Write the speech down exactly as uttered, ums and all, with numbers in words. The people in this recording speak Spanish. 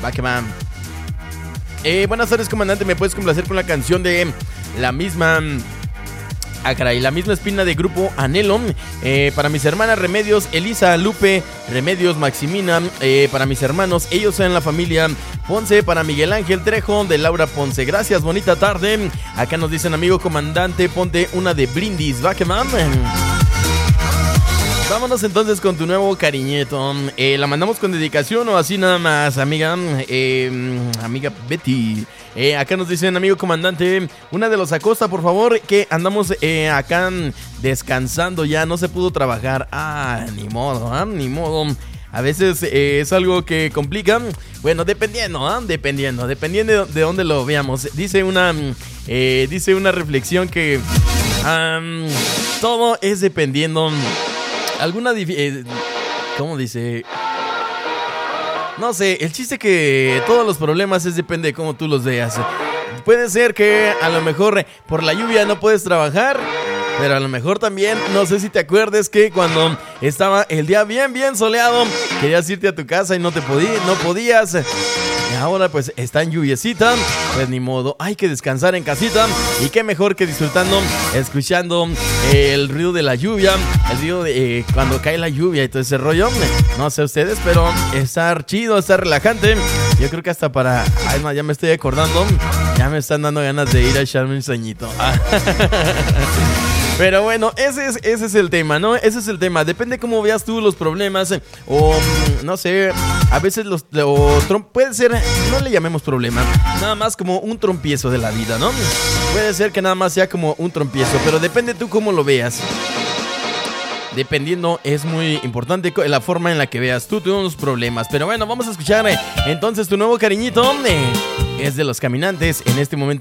Va que va. Eh, buenas tardes, comandante. ¿Me puedes complacer con la canción de la misma... Ah, caray, la misma espina de Grupo Anhelo? Eh, para mis hermanas Remedios, Elisa, Lupe, Remedios, Maximina. Eh, para mis hermanos, ellos son la familia Ponce. Para Miguel Ángel Trejo, de Laura Ponce. Gracias, bonita tarde. Acá nos dicen, amigo comandante, ponte una de Brindis. Va que va. Vámonos entonces con tu nuevo cariñeto. Eh, ¿La mandamos con dedicación o así nada más, amiga? Eh, amiga Betty. Eh, acá nos dicen, amigo comandante, una de los Acosta, por favor, que andamos eh, acá descansando ya, no se pudo trabajar. Ah, ni modo, ah, ni modo. A veces eh, es algo que complica. Bueno, dependiendo, ¿ah? Dependiendo, dependiendo de dónde lo veamos. Dice una, eh, dice una reflexión que um, todo es dependiendo. Alguna, eh, ¿cómo dice? No sé, el chiste que todos los problemas es depende de cómo tú los veas. Puede ser que a lo mejor por la lluvia no puedes trabajar, pero a lo mejor también, no sé si te acuerdes que cuando estaba el día bien, bien soleado, querías irte a tu casa y no te podías, no podías. Y ahora pues está en lluviecita, pues ni modo, hay que descansar en casita. Y qué mejor que disfrutando, escuchando el ruido de la lluvia, el ruido de eh, cuando cae la lluvia y todo ese rollo. No sé ustedes, pero estar chido, estar relajante. Yo creo que hasta para... Ay, no, ya me estoy acordando, ya me están dando ganas de ir a echarme un sueñito. Pero bueno, ese es, ese es el tema, ¿no? Ese es el tema. Depende cómo veas tú los problemas. O, no sé, a veces los... O, puede ser, no le llamemos problema, nada más como un trompiezo de la vida, ¿no? Puede ser que nada más sea como un trompiezo, pero depende tú cómo lo veas. Dependiendo, es muy importante la forma en la que veas tú tus problemas. Pero bueno, vamos a escuchar eh, entonces tu nuevo cariñito. Eh, es de Los Caminantes. En este momento